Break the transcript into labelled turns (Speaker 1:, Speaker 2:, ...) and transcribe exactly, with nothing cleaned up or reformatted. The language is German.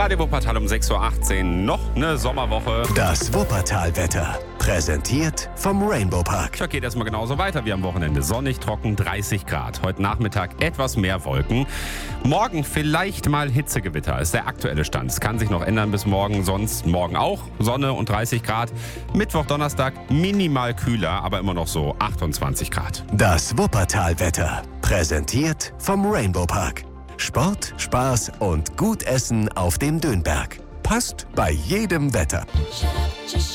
Speaker 1: Radio Wuppertal um sechs Uhr achtzehn. Noch eine Sommerwoche.
Speaker 2: Das Wuppertal-Wetter. Präsentiert vom Rainbow Park.
Speaker 1: Das geht erstmal genauso weiter wie am Wochenende. Sonnig, trocken, dreißig Grad. Heute Nachmittag etwas mehr Wolken. Morgen vielleicht mal Hitzegewitter, ist der aktuelle Stand. Es kann sich noch ändern bis morgen, sonst morgen auch Sonne und dreißig Grad. Mittwoch, Donnerstag minimal kühler, aber immer noch so achtundzwanzig Grad.
Speaker 2: Das Wuppertal-Wetter. Präsentiert vom Rainbow Park. Sport, Spaß und gut Essen auf dem Dönberg. Passt bei jedem Wetter.